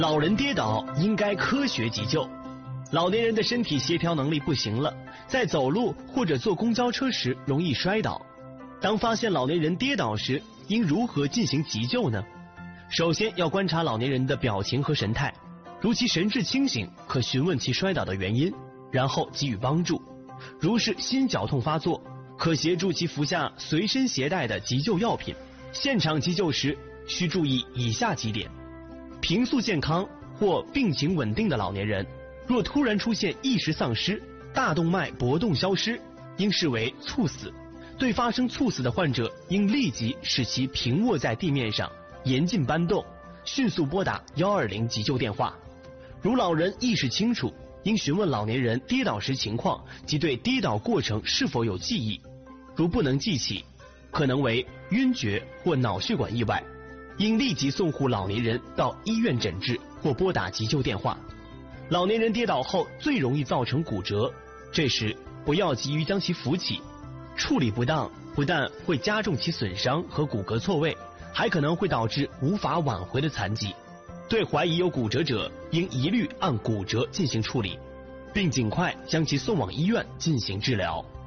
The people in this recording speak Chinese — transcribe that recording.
老人跌倒应该科学急救。老年人的身体协调能力不行了，在走路或者坐公交车时容易摔倒。当发现老年人跌倒时，应如何进行急救呢？首先要观察老年人的表情和神态，如其神志清醒，可询问其摔倒的原因，然后给予帮助。如是心绞痛发作，可协助其服下随身携带的急救药品。现场急救时需注意以下几点：平素健康或病情稳定的老年人，若突然出现意识丧失、大动脉搏动消失，应视为猝死。对发生猝死的患者，应立即使其平卧在地面上，严禁搬动，迅速拨打120急救电话。如老人意识清楚，应询问老年人跌倒时情况及对跌倒过程是否有记忆。如不能记起，可能为晕厥或脑血管意外，应立即送护老年人到医院诊治或拨打急救电话。老年人跌倒后最容易造成骨折，这时不要急于将其扶起，处理不当不但会加重其损伤和骨骼错位，还可能会导致无法挽回的残疾。对怀疑有骨折者，应一律按骨折进行处理，并尽快将其送往医院进行治疗。